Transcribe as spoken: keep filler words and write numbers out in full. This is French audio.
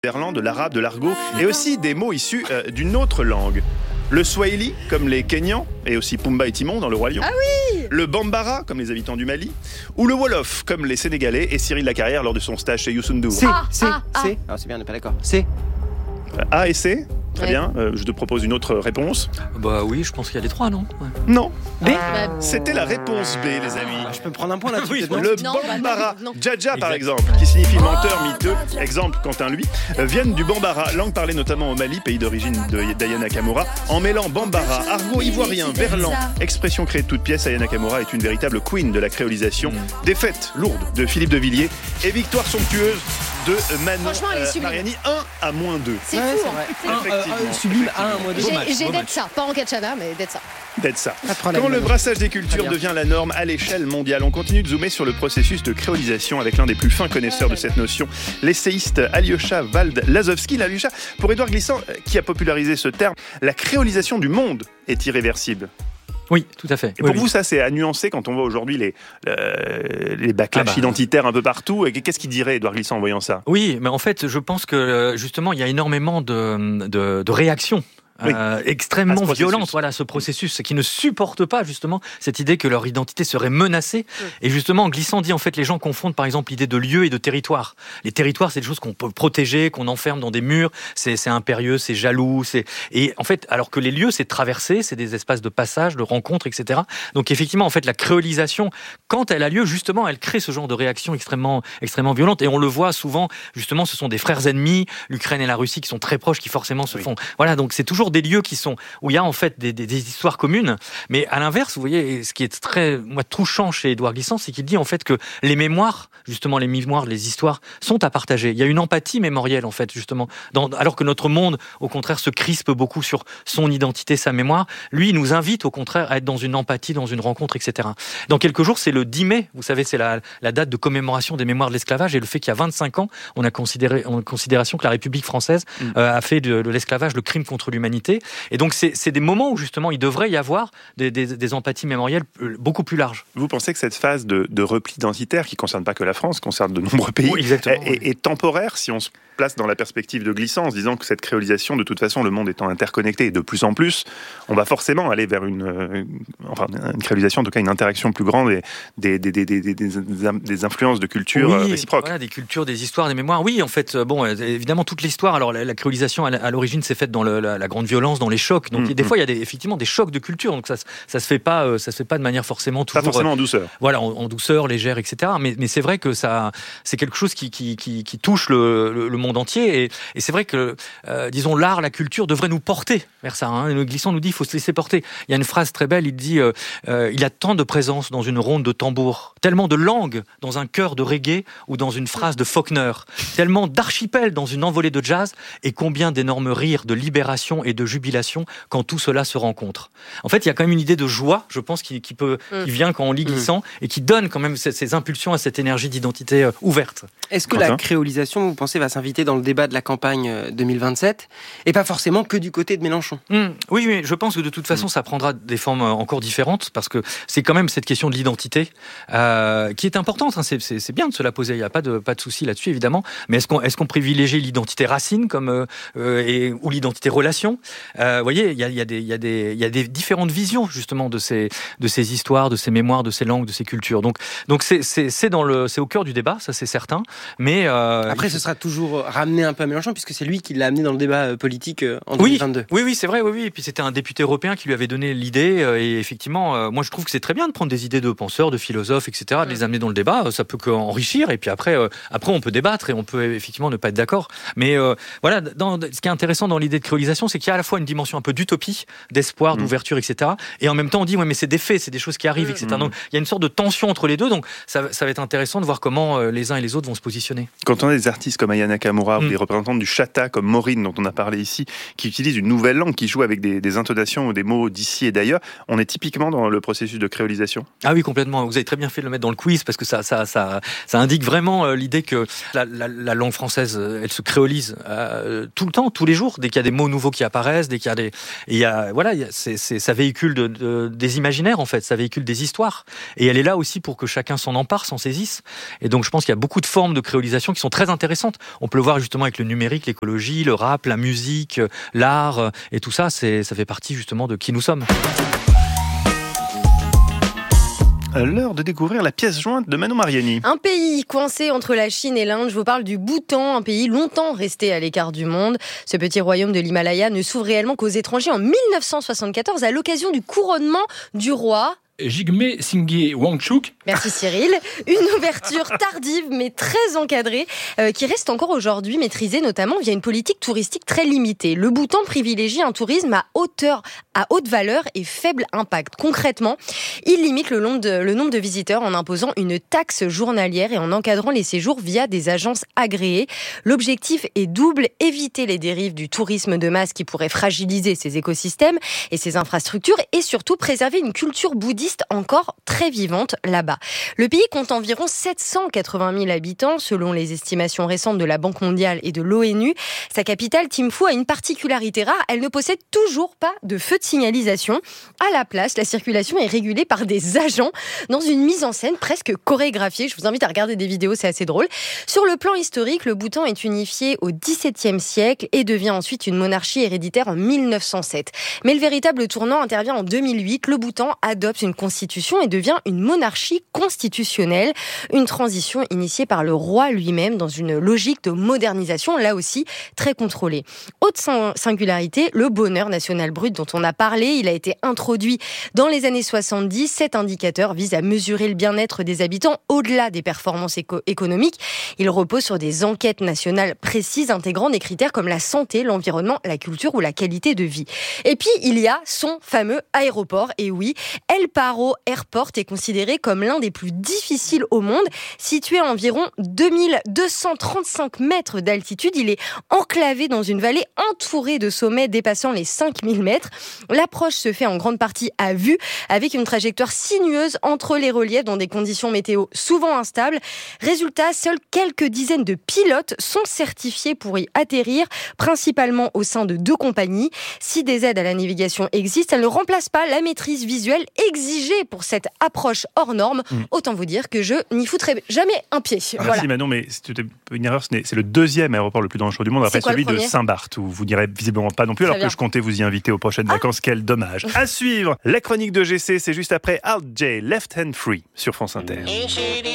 verlan, de l'arabe, de l'argot et aussi des mots issus euh, d'une autre langue. Le swahili, comme les Kenyans, et aussi Pumba et Timon dans le Roi Lion. Ah oui. Le bambara, comme les habitants du Mali. Ou le wolof, comme les Sénégalais et Cyril Lacarrière lors de son stage chez Youssou N'Dour. C'est, Ah, c'est, ah, ah. c'est. Ah, c'est bien, on n'est pas d'accord. C'est. A et C. Très Ouais. bien. Euh, je te propose une autre réponse. Bah oui, je pense qu'il y a les trois, non? Ouais. Non. B. Bah, C'était la réponse B, les amis. Ah, je peux me prendre un point là-dessus. Oui, peut-être, non Le Non, bah, bambara, non, non. Dja-Dja par Exact. exemple, qui signifie menteur, miteux, exemple Quentin lui, euh, viennent du bambara, langue parlée notamment au Mali, pays d'origine de d'Aya Nakamura. En mêlant bambara, argot ivoirien, verlan, expression créée de toutes pièces, Aya Nakamura est une véritable queen de la créolisation. Défaite lourde de Philippe de Villiers et victoire somptueuse de Manon Franchement, elle est sublime. Mariani, un à moins deux. C'est Ouais, fou. c'est hein. vrai. C'est Un, fou. euh, Effectivement. un sublime, un, un, moins deux. Beau match, J'ai, j'ai beau d'être match. ça, pas en Katchana, mais d'être ça. D'être ça. Pas de problème, Quand le Manon. brassage des cultures Très bien. devient la norme à l'échelle mondiale, on continue de zoomer sur le processus de créolisation avec l'un des plus fins connaisseurs de cette notion, l'essayiste Alyosha Wald-Lazowski. Alyosha, pour Édouard Glissant, euh, qui a popularisé ce terme, la créolisation du monde est irréversible. Oui, tout à fait. Et Oui, pour oui. vous, ça, c'est à nuancer quand on voit aujourd'hui les, euh, les backlash Ah bah. identitaires un peu partout. Et qu'est-ce qu'il dirait, Édouard Glissant, en voyant ça? Oui, mais en fait, je pense que euh, justement, il y a énormément de, de, de réactions. Oui. Euh, extrêmement À ce processus. violentes, voilà, ce processus qui ne supporte pas justement cette idée que leur identité serait menacée. Et justement, Glissant dit en fait les gens confondent par exemple l'idée de lieu et de territoire. Les territoires, c'est des choses qu'on peut protéger, qu'on enferme dans des murs. C'est, c'est impérieux, c'est jaloux, c'est et en fait, alors que les lieux, c'est traversé, c'est des espaces de passage, de rencontre, et cetera. Donc effectivement, en fait, la créolisation, quand elle a lieu, justement, elle crée ce genre de réaction extrêmement, extrêmement violente. Et on le voit souvent, justement, ce sont des frères ennemis, l'Ukraine et la Russie qui sont très proches, qui forcément se Oui. font. Voilà, donc c'est toujours des lieux qui sont où il y a en fait des, des, des histoires communes. Mais à l'inverse, vous voyez, ce qui est très moi touchant chez Édouard Glissant, c'est qu'il dit en fait que les mémoires, justement les mémoires, les histoires, sont à partager. Il y a une empathie mémorielle en fait, justement. Dans, alors que notre monde, au contraire, se crispe beaucoup sur son identité, sa mémoire. Lui, il nous invite au contraire à être dans une empathie, dans une rencontre, et cetera. Dans quelques jours, c'est le dix mai. Vous savez, c'est la, la date de commémoration des mémoires de l'esclavage et le fait qu'il y a vingt-cinq ans, on a considéré en considération que la République française Mm. euh, a fait de, de l'esclavage le crime contre l'humanité. Et donc, c'est, c'est des moments où, justement, il devrait y avoir des, des, des empathies mémorielles beaucoup plus larges. Vous pensez que cette phase de, de repli identitaire, qui ne concerne pas que la France, concerne de nombreux pays, Oui, exactement, est, est- est temporaire si on se place dans la perspective de Glissant, en se disant que cette créolisation, de toute façon, le monde étant interconnecté et de plus en plus, on va forcément aller vers une, euh, enfin, une créolisation, en tout cas une interaction plus grande et des, des, des, des, des, des, des influences de culture Oui, euh, réciproques. Voilà, des cultures, des histoires, des mémoires. Oui, en fait, euh, bon, euh, évidemment, toute l'histoire. Alors, la, la créolisation, à, à l'origine, s'est faite dans le, la, la grande violence, dans les chocs. Donc, Mm, des mm. fois, il y a des, effectivement des chocs de culture. Donc, ça, se- ça se fait pas, euh, ça se fait pas de manière forcément Pas toujours. forcément en douceur. euh, voilà, en, en douceur, légère, et cetera. Mais, mais c'est vrai que ça, c'est quelque chose qui, qui, qui, qui touche le, le, le monde entier. Et, et c'est vrai que, euh, disons, l'art, la culture devrait nous porter vers ça. Hein. Le Glissant nous dit, il faut se laisser porter. Il y a une phrase très belle. Il dit, euh, euh, il y a tant de présence dans une ronde de tambour, tellement de langue dans un chœur de reggae ou dans une phrase de Faulkner, tellement d'archipels dans une envolée de jazz, et combien d'énormes rires de libération et de jubilation quand tout cela se rencontre. En fait, il y a quand même une idée de joie, je pense, qui, qui peut, Mm. qui vient quand on lit Glissant et qui donne quand même ces, ces impulsions à cette énergie d'identité euh, ouverte. Est-ce que Quentin la créolisation, vous pensez, va s'inviter dans le débat de la campagne euh, deux mille vingt-sept et pas forcément que du côté de Mélenchon? Mm. Oui, mais je pense que de toute façon, ça prendra des formes euh, encore différentes parce que c'est quand même cette question de l'identité euh, qui est importante. Hein. C'est, c'est, c'est bien de se la poser, il n'y a pas de, pas de souci là-dessus, évidemment. Mais est-ce qu'on, est-ce qu'on privilégie l'identité racine comme, euh, euh, et, ou l'identité relation? euh, Vous voyez, il y a, il y, a des, il y, a des, il y a des différentes visions justement de ces, de ces histoires, de ces mémoires, de ces langues, de ces cultures. Donc, donc c'est, c'est, c'est, dans le, c'est au cœur du débat, ça c'est certain. Mais euh, Après, ce sera toujours ramené un peu à Mélenchon, puisque c'est lui qui l'a amené dans le débat euh, politique euh, en deux Oui, mille vingt-deux. oui, oui, c'est vrai, oui, oui. Et puis c'était un député européen qui lui avait donné l'idée. euh, Et effectivement, euh, moi je trouve que c'est très bien de prendre des idées de penseurs, de philosophes, et cetera, de les amener dans le débat. euh, Ça peut qu'enrichir. Et puis après, euh, après on peut débattre et on peut effectivement ne pas être d'accord. Mais euh, voilà, dans, ce qui est intéressant dans l'idée de créolisation, c'est qu'il y a à la fois une dimension un peu d'utopie, d'espoir, Mm. d'ouverture, et cetera. Et en même temps, on dit ouais, mais c'est des faits, c'est des choses qui arrivent, et cetera. Mm. Donc il y a une sorte de tension entre les deux. Donc ça, ça va être intéressant de voir comment euh, les uns et les autres vont se positionner. Quand on a des artistes comme Aya Nakamura ou Mm. des représentantes du chata comme Maureen dont on a parlé ici, qui utilisent une nouvelle langue, qui jouent avec des, des intonations ou des mots d'ici et d'ailleurs, on est typiquement dans le processus de créolisation. Ah oui, complètement. Vous avez très bien fait de le mettre dans le quiz parce que ça, ça, ça, ça indique vraiment euh, l'idée que la, la, la langue française, euh, elle se créolise euh, tout le temps, tous les jours, dès qu'il y a des mots nouveaux qui apparaissent. apparaissent, dès qu'il y a des, et il y a, voilà, il y a, c'est, c'est, ça véhicule de, de, des imaginaires en fait, ça véhicule des histoires. Et elle est là aussi pour que chacun s'en empare, s'en saisisse. Et donc je pense qu'il y a beaucoup de formes de créolisation qui sont très intéressantes. On peut le voir justement avec le numérique, l'écologie, le rap, la musique, l'art, et tout ça, c'est, ça fait partie justement de qui nous sommes. L'heure de découvrir la pièce jointe de Manon Mariani. Un pays coincé entre la Chine et l'Inde, je vous parle du Bhoutan, un pays longtemps resté à l'écart du monde. Ce petit royaume de l'Himalaya ne s'ouvre réellement qu'aux étrangers en mille neuf cent soixante-quatorze à l'occasion du couronnement du roi Jigme Singye Wangchuk. Merci Cyril. Une ouverture tardive mais très encadrée euh, qui reste encore aujourd'hui maîtrisée notamment via une politique touristique très limitée. Le Bhoutan privilégie un tourisme à hauteur, à haute valeur et faible impact. Concrètement, il limite le nombre, de, le nombre de visiteurs en imposant une taxe journalière et en encadrant les séjours via des agences agréées. L'objectif est double, éviter les dérives du tourisme de masse qui pourrait fragiliser ces écosystèmes et ces infrastructures et surtout préserver une culture bouddhiste encore très vivante là-bas. Le pays compte environ sept cent quatre-vingt mille habitants selon les estimations récentes de la Banque mondiale et de l'ONU. Sa capitale, Thimphu, a une particularité rare, elle ne possède toujours pas de feu de signalisation. À la place, la circulation est régulée par des agents dans une mise en scène presque chorégraphiée. Je vous invite à regarder des vidéos, c'est assez drôle. Sur le plan historique, le Bhoutan est unifié au dix-septième siècle et devient ensuite une monarchie héréditaire en mille neuf cent sept. Mais le véritable tournant intervient en deux mille huit. Le Bhoutan adopte une constitution et devient une monarchie constitutionnelle. Une transition initiée par le roi lui-même dans une logique de modernisation, là aussi très contrôlée. Autre singularité, le bonheur national brut dont on a parlé, il a été introduit dans les années soixante-dix. Cet indicateur vise à mesurer le bien-être des habitants au-delà des performances éco- économiques. Il repose sur des enquêtes nationales précises intégrant des critères comme la santé, l'environnement, la culture ou la qualité de vie. Et puis, il y a son fameux aéroport. Et oui, El Paro Airport est considéré comme l'un des plus difficiles au monde. Situé à environ deux mille deux cent trente-cinq mètres d'altitude, il est enclavé dans une vallée entourée de sommets dépassant les cinq mille mètres. L'approche se fait en grande partie à vue, avec une trajectoire sinueuse entre les reliefs dans des conditions météo souvent instables. Résultat, seules quelques dizaines de pilotes sont certifiés pour y atterrir, principalement au sein de deux compagnies. Si des aides à la navigation existent, elles ne remplacent pas la maîtrise visuelle exigée pour cette approche hors norme. Mmh. Autant vous dire que je n'y foutrais jamais un pied. Merci voilà. Manon, mais c'est une erreur, c'est le deuxième aéroport le plus dangereux du monde, après celui de Saint-Barth, où vous n'irez visiblement pas non plus, Très alors bien. que je comptais vous y inviter aux prochaines ah. vacances. Quel dommage. À suivre, la chronique de G C, c'est juste après Alt J, Left Hand Free, sur France Inter.